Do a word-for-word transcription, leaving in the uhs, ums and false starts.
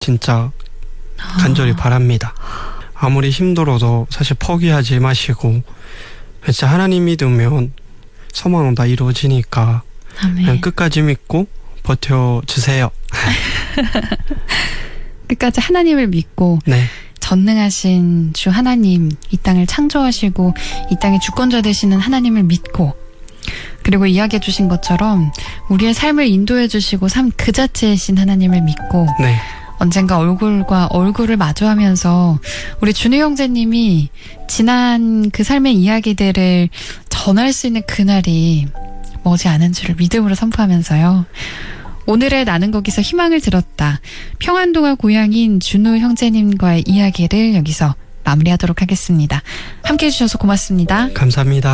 진짜 간절히 바랍니다. 아무리 힘들어도 사실 포기하지 마시고 진짜 하나님 믿으면 소망은 다 이루어지니까 아멘. 그냥 끝까지 믿고 버텨주세요. 끝까지 하나님을 믿고 네. 전능하신 주 하나님, 이 땅을 창조하시고 이 땅의 주권자 되시는 하나님을 믿고, 그리고 이야기해 주신 것처럼 우리의 삶을 인도해 주시고 삶 그 자체이신 하나님을 믿고 네. 언젠가 얼굴과 얼굴을 마주하면서 우리 준우 형제님이 지난 그 삶의 이야기들을 전할 수 있는 그날이 머지 않은 줄을 믿음으로 선포하면서요. 오늘의 나는 거기서 희망을 들었다. 평안동화 고향인 준우 형제님과의 이야기를 여기서 마무리하도록 하겠습니다. 함께해 주셔서 고맙습니다. 감사합니다.